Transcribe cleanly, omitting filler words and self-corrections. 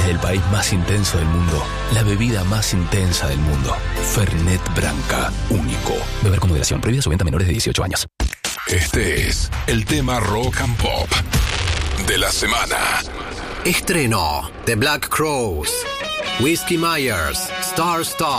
Desde el país más intenso del mundo, la bebida más intensa del mundo. Fernet Branca, único. Beber con moderación. Prohibida su venta a menores de 18 años. Este es el tema rock and pop de la semana. Estreno The Black Crowes, Whiskey Myers, Star Star.